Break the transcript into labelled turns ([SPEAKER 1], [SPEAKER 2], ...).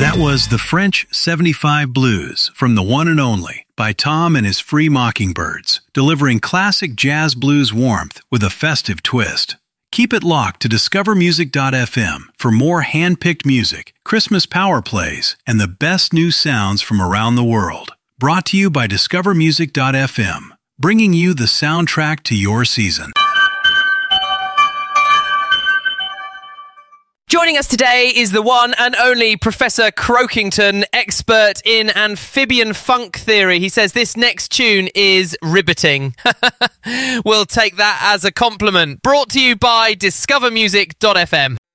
[SPEAKER 1] That was the French 75 Blues from the one and only by Tom and his Free Mockingbirds, delivering classic jazz blues warmth with a festive twist. Keep it locked to discovermusic.fm for more hand-picked music, Christmas power plays, and the best new sounds from around the world. Brought to you by discovermusic.fm, bringing you the soundtrack to your season.
[SPEAKER 2] Joining us today is the one and only Professor Croakington, expert in amphibian funk theory. He says this next tune is riveting. We'll take that as a compliment. Brought to you by discovermusic.fm.